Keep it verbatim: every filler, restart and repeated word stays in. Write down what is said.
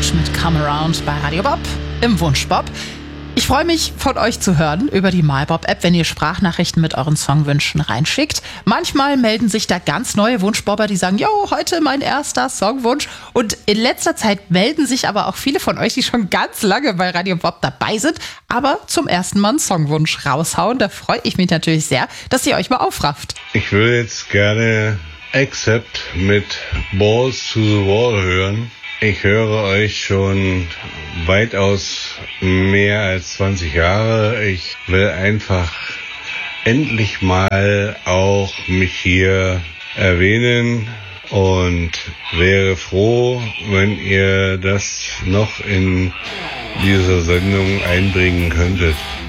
Roach mit Come Around bei Radio Bob im Wunschbob. Ich freue mich, von euch zu hören über die MyBob-App, wenn ihr Sprachnachrichten mit euren Songwünschen reinschickt. Manchmal melden sich da ganz neue Wunschbobber, die sagen, jo, heute mein erster Songwunsch. Und in letzter Zeit melden sich aber auch viele von euch, die schon ganz lange bei Radio Bob dabei sind, aber zum ersten Mal einen Songwunsch raushauen. Da freue ich mich natürlich sehr, dass ihr euch mal aufrafft. Ich würde jetzt gerne Accept mit Balls to the Wall hören. Ich höre euch schon weitaus mehr als zwanzig Jahre. Ich will einfach endlich mal auch mich hier erwähnen und wäre froh, wenn ihr das noch in dieser Sendung einbringen könntet.